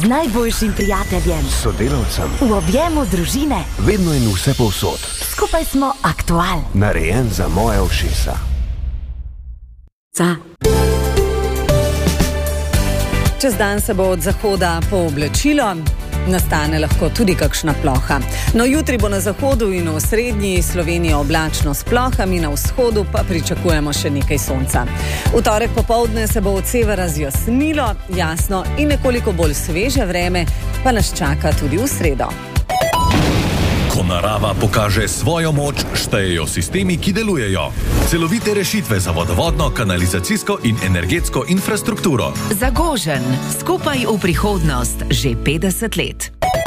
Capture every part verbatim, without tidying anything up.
z najboljšim prijateljem, sodelavcem, v objemu družine. Vedno in vse povsod. Skupaj smo aktualni. Narejen za moje ušesa. Ca. Čez dan se bo od zahoda pooblačilo, nastane lahko tudi kakšna ploha. No, jutri bo na zahodu in v srednji Sloveniji oblačno s plohami, na vzhodu pa pričakujemo še nekaj sonca. V torek popoldne se bo od severa zjasnilo, jasno in nekoliko bolj sveže vreme pa nas čaka tudi v sredo. Ko narava pokaže svojo moč, štejejo sistemi, ki delujejo. Celovite rešitve za vodovodno, kanalizacijsko in energetsko infrastrukturo. Zagožen, skupaj v prihodnost že petdeset let.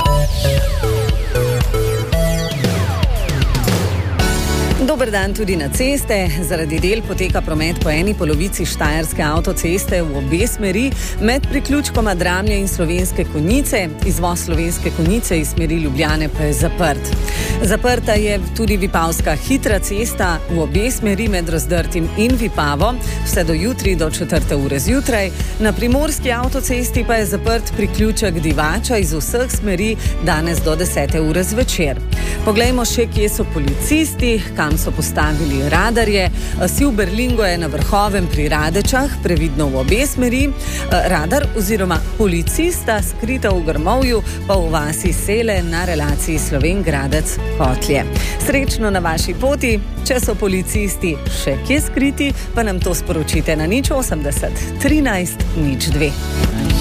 Dober dan tudi na ceste. Zaradi del poteka promet po eni polovici Štajerske avtoceste v obe smeri med priključkoma Dramlje in Slovenske Konjice. Izvoz Slovenske Konjice iz smeri Ljubljane pa je zaprt. Zaprta je tudi Vipavska hitra cesta v obe smeri med Razdrtim in Vipavo, vse do jutri do četrte ure zjutraj. Na Primorski avtocesti pa je zaprt priključek Divača iz vseh smeri danes do desete ure zvečer. Poglejmo še, kje so policisti, kam so postavili radarje. Siv Berlingo je na Vrhovem pri Radečah, previdno v obe smeri. Radar oziroma policista skrita v Grmovju pa v vasi Sele na relaciji Slovenj-Gradec-Kotlje. Srečno na vaši poti. Če so policisti še kje skriti, pa nam to sporočite na nič osemdeset trinajst nič dve.